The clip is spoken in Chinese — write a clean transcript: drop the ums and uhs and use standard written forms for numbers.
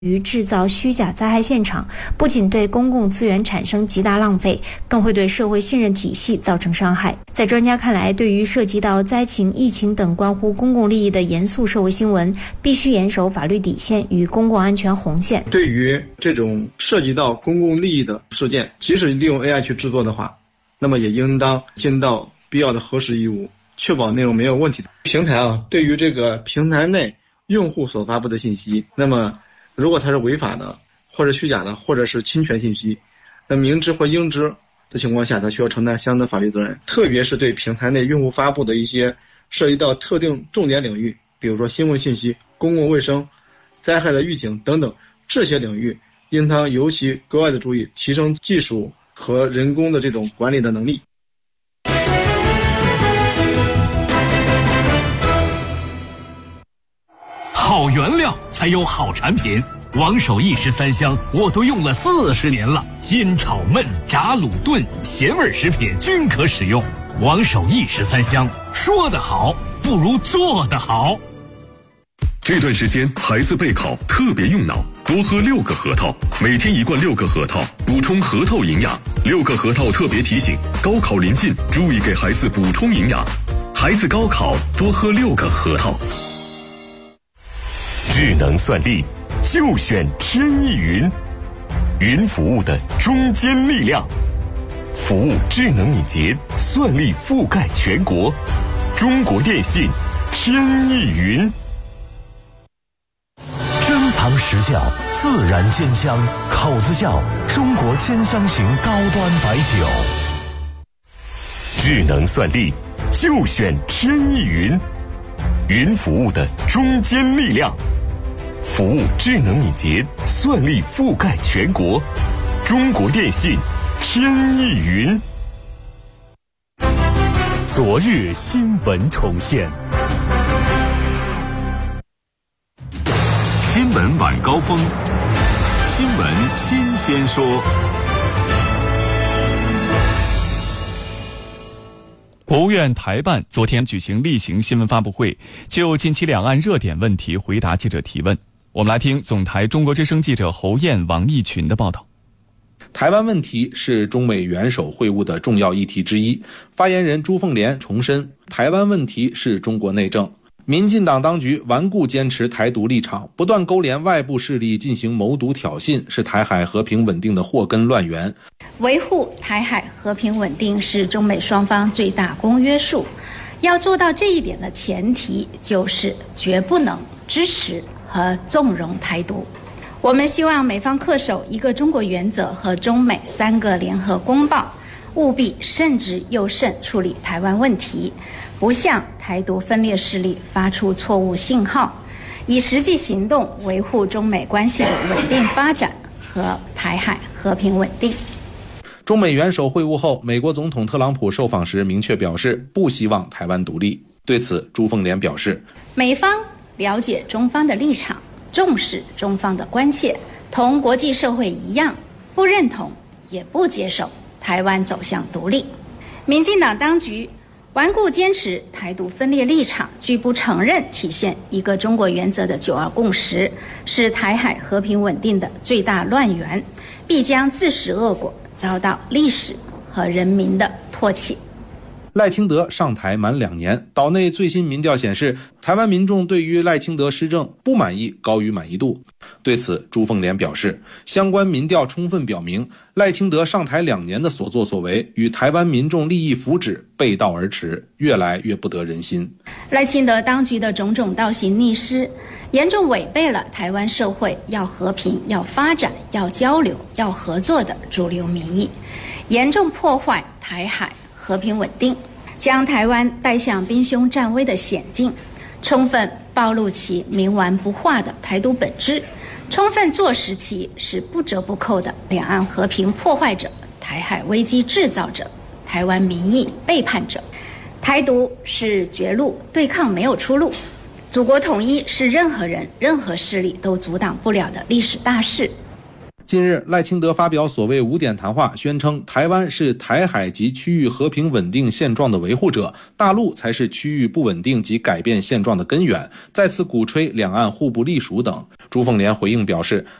于制造虚假灾害现场，不仅对公共资源产生极大浪费，更会对社会信任体系造成伤害。在专家看来，对于涉及到灾情、疫情等关乎公共利益的严肃社会新闻，必须严守法律底线与公共安全红线。 对于这种涉及到公共利益的事件，即使利用 AI 去制作的话，那么也应当尽到必要的核实义务，确保内容没有问题。平台对于这个平台内用户所发布的信息，那么如果它是违法的，或者虚假的，或者是侵权信息，那明知或应知的情况下，它需要承担相应的法律责任。特别是对平台内用户发布的一些涉及到特定重点领域，比如说新闻信息、公共卫生、灾害的预警等等，这些领域应当尤其格外的注意，提升技术和人工的这种管理的能力。 好原料才有好产品，王守义13香我都用了40年了，煎炒焖炸卤炖咸味食品均可使用。王守义13香，说得好不如做得好。 这段时间孩子备考特别用脑，多喝6个核桃，每天1罐6个核桃，补充核桃营养。6个核桃特别提醒，高考临近，注意给孩子补充营养。孩子高考多喝6个核桃。 智能算力就选天翼云，云服务的中坚力量，服务智能敏捷，算力覆盖全国。中国电信天翼云。 珍藏时效，自然鲜香，口子窖中国千香型高端白酒。 智能算力就选天翼云，云服务的中坚力量，服务智能敏捷，算力覆盖全国。中国电信天翼云。 昨日新闻重现， 新闻晚高峰，新闻新鲜说。 国务院台办昨天举行例行新闻发布会，就近期两岸热点问题回答记者提问。我们来听总台中国之声记者侯燕、王义群的报道。 台湾问题是中美元首会晤的重要议题之一，发言人朱凤莲重申，台湾问题是中国内政。民进党当局顽固坚持台独立场，不断勾连外部势力进行谋独挑衅，是台海和平稳定的祸根乱源。 维护台海和平稳定是中美双方最大公约数，要做到这一点的前提就是绝不能支持和纵容台独。我们希望美方恪守一个中国原则和中美3个联合公报，务必慎之又慎处理台湾问题，不向台独分裂势力发出错误信号，以实际行动维护中美关系的稳定发展和台海和平稳定。 中美元首会晤后，美国总统特朗普受访时明确表示不希望台湾独立。对此，朱凤莲表示， 美方了解中方的立场，重视中方的关切，同国际社会一样，不认同也不接受台湾走向独立。民进党当局顽固坚持台独分裂立场，拒不承认体现一个中国原则的9·2共识，是台海和平稳定的最大乱源，必将自食恶果，遭到历史和人民的唾弃。 赖清德上台满2年，岛内最新民调显示，台湾民众对于赖清德施政不满意高于满意度。对此，朱凤莲表示，相关民调充分表明，赖清德上台2年的所作所为与台湾民众利益福祉背道而驰，越来越不得人心。 赖清德当局的种种倒行逆施，严重违背了台湾社会要和平、要发展、要交流、要合作的主流民意，严重破坏台海和平稳定，将台湾带向兵凶战危的险境，充分暴露其冥顽不化的台独本质，充分坐实其是不折不扣的两岸和平破坏者、台海危机制造者、台湾民意背叛者。台独是绝路，对抗没有出路。祖国统一是任何人、任何势力都阻挡不了的历史大事。 近日，赖清德发表所谓5点谈话，宣称台湾是台海及区域和平稳定现状的维护者，大陆才是区域不稳定及改变现状的根源，再次鼓吹两岸互不隶属等。朱凤莲回应表示，